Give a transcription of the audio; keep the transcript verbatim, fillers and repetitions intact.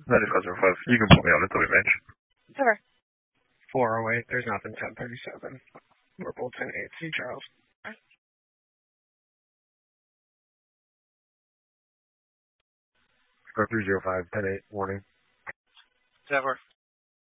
ninety-five zero five. You can put me on until we match. Over. four oh eight, there's nothing, ten thirty-seven. We're both ten eight. See Charles. Score three zero five, ten eight, warning. Over.